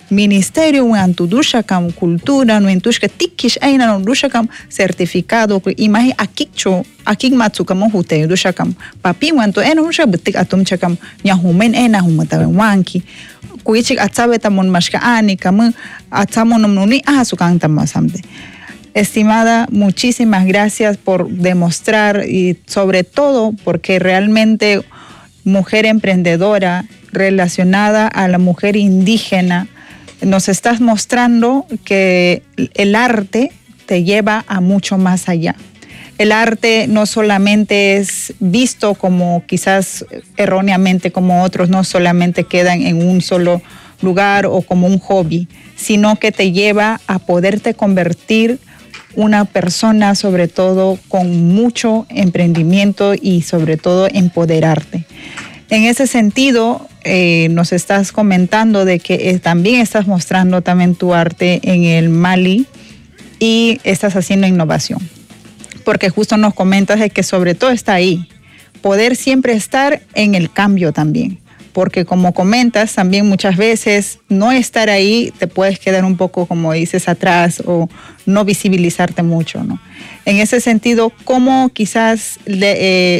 ministerio un tu dushakam cultura no entushka tikish aina no dushakam certificado imagen akik matsukam hute dushakam papi wanto eno shabutik atum chakam nyahumen ena humatawen wanki kuichik atsabe tamon mashka ani kam atsamon nuni asukang tamasamde. Estimada, muchísimas gracias por demostrar y sobre todo porque realmente mujer emprendedora relacionada a la mujer indígena, nos estás mostrando que el arte te lleva a mucho más allá. El arte no solamente es visto como quizás erróneamente como otros, no solamente quedan en un solo lugar o como un hobby, sino que te lleva a poderte convertir una persona sobre todo con mucho emprendimiento y sobre todo empoderarte. En ese sentido, nos estás comentando de que también estás mostrando también tu arte en el Mali y estás haciendo innovación. Porque justo nos comentas de que sobre todo está ahí, poder siempre estar en el cambio también. Porque como comentas, también muchas veces no estar ahí te puedes quedar un poco, como dices, atrás o no visibilizarte mucho, ¿no? En ese sentido, ¿cómo quizás